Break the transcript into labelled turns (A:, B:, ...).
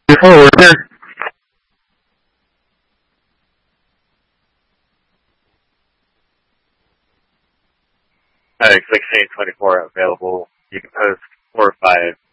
A: Forward there. 1624 available. You can post 4 or 5